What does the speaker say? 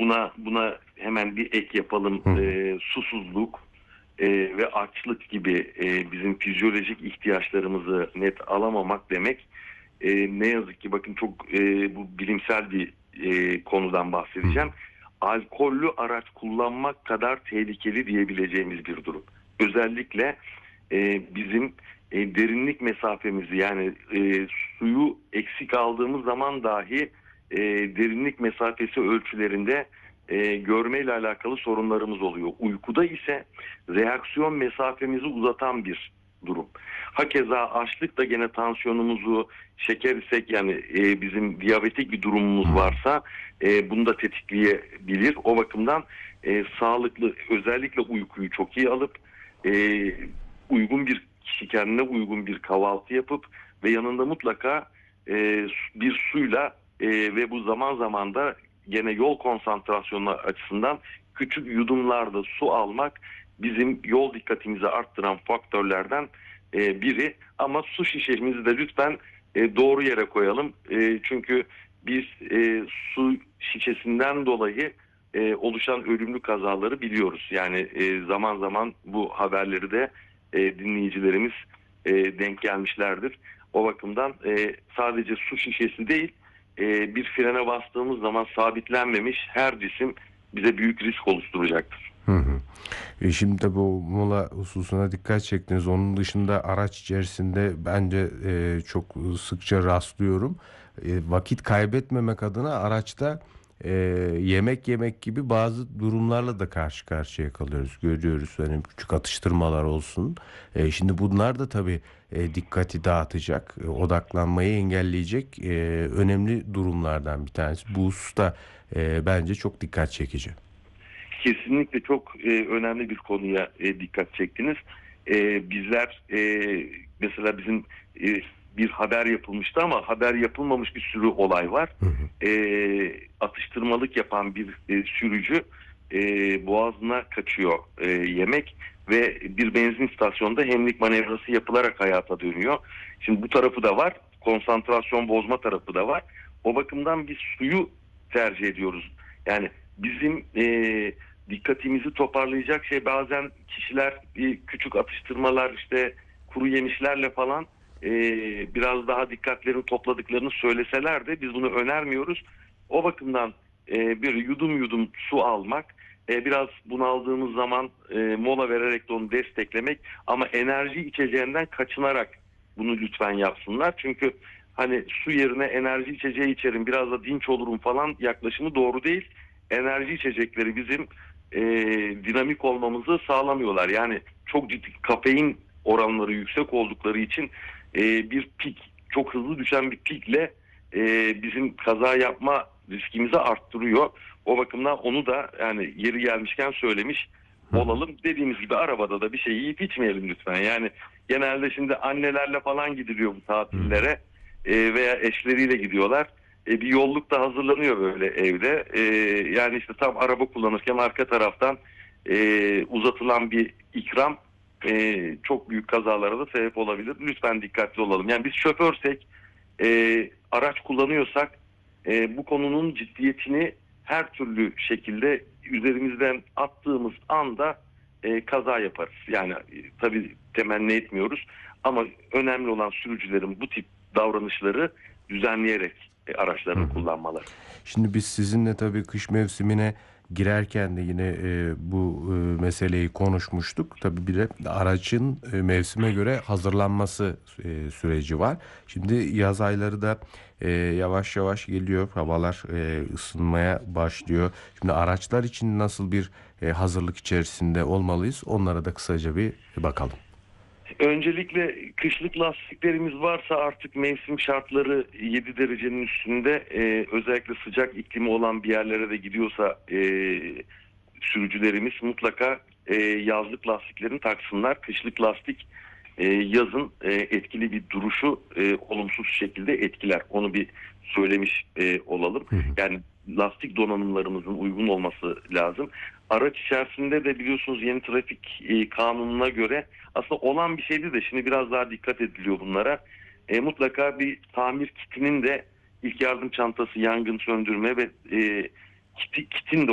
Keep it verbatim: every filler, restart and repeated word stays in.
buna buna hemen bir ek yapalım. Hı hı. E, susuzluk e, ve açlık gibi e, bizim fizyolojik ihtiyaçlarımızı net alamamak demek. E, ne yazık ki bakın çok e, bu bilimsel bir e, konudan Hı hı. bahsedeceğim. Alkollü araç kullanmak kadar tehlikeli diyebileceğimiz bir durum. Özellikle e, bizim e, derinlik mesafemizi, yani e, suyu eksik aldığımız zaman dahi e, derinlik mesafesi ölçülerinde e, görmeyle alakalı sorunlarımız oluyor. Uykuda ise reaksiyon mesafemizi uzatan bir durum. Hakeza açlık da gene tansiyonumuzu, şeker isek yani e, bizim diyabetik bir Hı durumumuz hı. varsa e, bunu da tetikleyebilir. O bakımdan e, sağlıklı, özellikle uykuyu çok iyi alıp e, uygun bir kişi kendine uygun bir kahvaltı yapıp ve yanında mutlaka e, bir suyla e, ve bu zaman zaman da gene yol konsantrasyonu açısından küçük yudumlarda su almak bizim yol dikkatimizi arttıran faktörlerden e, biri. Ama su şişemizi de lütfen e, doğru yere koyalım. E, çünkü biz e, su şişesinden dolayı e, oluşan ölümlü kazaları biliyoruz. Yani e, zaman zaman bu haberleri de e, dinleyicilerimiz e, denk gelmişlerdir. O bakımdan e, sadece su şişesi değil, e, bir frene bastığımız zaman sabitlenmemiş her cisim bize büyük risk oluşturacaktır. Hı hı. E şimdi de bu mola hususuna dikkat çektiniz. Onun dışında araç içerisinde bence e, çok sıkça rastlıyorum. E, vakit kaybetmemek adına araçta e, yemek yemek gibi bazı durumlarla da karşı karşıya kalıyoruz. Görüyoruz, hani küçük atıştırmalar olsun. E, şimdi bunlar da tabii e, dikkati dağıtacak, e, odaklanmayı engelleyecek e, önemli durumlardan bir tanesi. Bu hususta e, bence çok dikkat çekici. Kesinlikle çok e, önemli bir konuya e, dikkat çektiniz. E, bizler e, mesela bizim e, bir haber yapılmıştı ama haber yapılmamış bir sürü olay var. Hı hı. E, atıştırmalık yapan bir e, sürücü e, boğazına kaçıyor e, yemek ve bir benzin istasyonunda hemlik manevrası yapılarak hayata dönüyor. Şimdi bu tarafı da var, konsantrasyon bozma tarafı da var. O bakımdan biz suyu tercih ediyoruz. Yani bizim e, dikkatimizi toparlayacak şey, bazen kişiler bir küçük atıştırmalar, işte kuru yemişlerle falan e, biraz daha dikkatlerini topladıklarını söyleseler de biz bunu önermiyoruz. O bakımdan e, bir yudum yudum su almak, e, biraz bunaldığımız zaman e, mola vererek de onu desteklemek, ama enerji içeceğinden kaçınarak bunu lütfen yapsınlar. Çünkü hani su yerine enerji içeceği içerim, biraz da dinç olurum falan yaklaşımı doğru değil. Enerji içecekleri bizim e, dinamik olmamızı sağlamıyorlar. Yani çok ciddi kafein oranları yüksek oldukları için e, bir pik, çok hızlı düşen bir pikle e, bizim kaza yapma riskimizi arttırıyor. O bakımdan onu da yani yeri gelmişken söylemiş Hı hı. olalım. Dediğimiz gibi arabada da bir şey yiyip içmeyelim lütfen. Yani genelde şimdi annelerle falan gidiliyor bu Hı hı. tatillere e, veya eşleriyle gidiyorlar. E, bir yolluk da hazırlanıyor böyle evde. E, yani işte tam araba kullanırken arka taraftan e, uzatılan bir ikram e, çok büyük kazalara da sebep olabilir. Lütfen dikkatli olalım. Yani biz şoförsek, e, araç kullanıyorsak e, bu konunun ciddiyetini her türlü şekilde üzerimizden attığımız anda e, kaza yaparız. Yani e, tabii temenni etmiyoruz ama önemli olan sürücülerin bu tip davranışları düzenleyerek e, Hı araçlarını hı. kullanmaları. Şimdi biz sizinle tabii kış mevsimine girerken de yine e, bu e, meseleyi konuşmuştuk. Tabii bir de aracın e, mevsime göre hazırlanması e, süreci var. Şimdi yaz ayları da e, yavaş yavaş geliyor. Havalar e, ısınmaya başlıyor. Şimdi araçlar için nasıl bir e, hazırlık içerisinde olmalıyız? Onlara da kısaca bir bakalım. Öncelikle kışlık lastiklerimiz varsa artık mevsim şartları yedi derecenin üstünde, e, özellikle sıcak iklimi olan bir yerlere de gidiyorsa e, sürücülerimiz mutlaka e, yazlık lastiklerini taksınlar. Kışlık lastik e, yazın e, etkili bir duruşu e, olumsuz şekilde etkiler. Onu bir söylemiş e, olalım. Hı hı. Yani lastik donanımlarımızın uygun olması lazım. Araç içerisinde de biliyorsunuz yeni trafik e, kanununa göre aslında olan bir şeydi de şimdi biraz daha dikkat ediliyor bunlara. E, mutlaka bir tamir kitinin de, ilk yardım çantası, yangın söndürme ve e, kiti, kitin de